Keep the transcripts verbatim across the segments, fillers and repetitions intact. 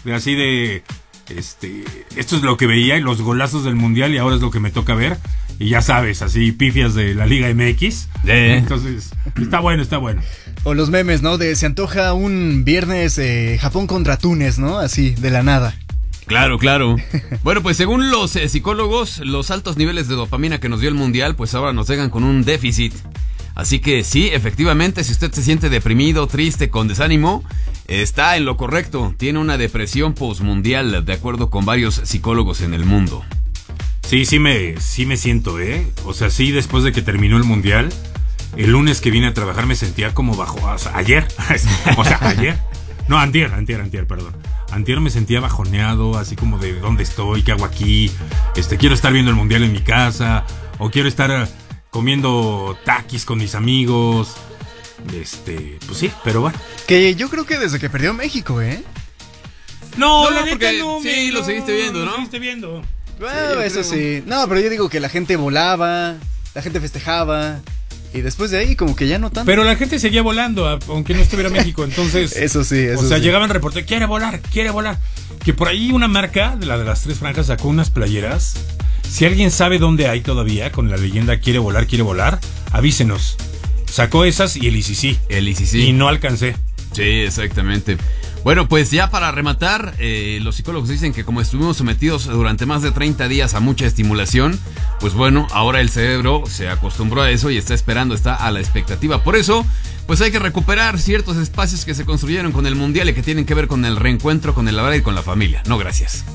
de así de, este, esto es lo que veía y los golazos del mundial y ahora es lo que me toca ver. Y ya sabes, así pifias de la Liga M X. ¿Eh? Entonces, está bueno, está bueno. O los memes, ¿no? De se antoja un viernes eh, Japón contra Túnez, ¿no? Así, de la nada. Claro, claro. Bueno, pues según los eh, psicólogos, los altos niveles de dopamina que nos dio el mundial, pues ahora nos dejan con un déficit. Así que sí, efectivamente, si usted se siente deprimido, triste, con desánimo, está en lo correcto. Tiene una depresión postmundial, de acuerdo con varios psicólogos en el mundo. Sí, sí me, sí me siento, ¿eh? O sea, sí, después de que terminó el mundial, el lunes que vine a trabajar me sentía como bajo... O sea, ayer. O sea, ayer. No, antier, antier, antier, perdón. Antier me sentía bajoneado, así como de dónde estoy, qué hago aquí. Este, quiero estar viendo el mundial en mi casa. O quiero estar comiendo taquis con mis amigos. Este, pues sí, pero bueno. Que yo creo que desde que perdió México, ¿eh? No, No, la neta porque no. sí, me- lo no, seguiste viendo, ¿no? Lo seguiste viendo. Bueno, Sí, eso creo. sí. No, pero yo digo que la gente volaba, la gente festejaba. Y después de ahí, como que ya no tanto. Pero la gente seguía volando, a- aunque no estuviera México, entonces... Eso sí, eso O sea, sí. llegaban reporteros, quiere volar, quiere volar. Que por ahí una marca, de la de las tres franjas, sacó unas playeras. Si alguien sabe dónde hay todavía, con la leyenda quiere volar, quiere volar, avísenos. Sacó esas y el I C C. El I C C. Y no alcancé. Sí, exactamente. Bueno, pues ya para rematar, eh, los psicólogos dicen que como estuvimos sometidos durante más de treinta días a mucha estimulación, pues bueno, ahora el cerebro se acostumbró a eso y está esperando, está a la expectativa. Por eso, pues hay que recuperar ciertos espacios que se construyeron con el mundial y que tienen que ver con el reencuentro, con el hablar y con la familia. No, gracias.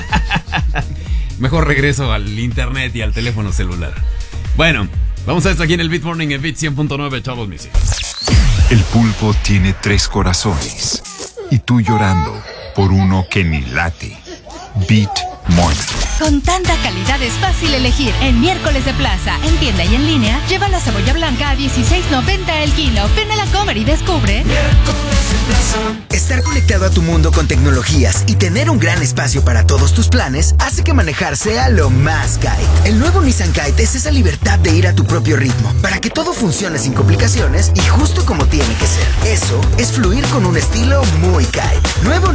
Mejor regreso al internet y al teléfono celular. Bueno, vamos a esto aquí en el Beat Morning en Beat cien punto nueve, chavos music. El pulpo tiene tres corazones y tú llorando por uno que ni late. Beat Morning. Con tanta calidad es fácil elegir. En miércoles de plaza, en tienda y en línea, lleva la cebolla blanca a dieciséis noventa el kilo. Ven a la Comer y descubre. Estar conectado a tu mundo con tecnologías y tener un gran espacio para todos tus planes hace que manejar sea lo más Kite. El nuevo Nissan Kite es esa libertad de ir a tu propio ritmo para que todo funcione sin complicaciones y justo como tiene que ser. Eso es fluir con un estilo muy Kite. Nuevo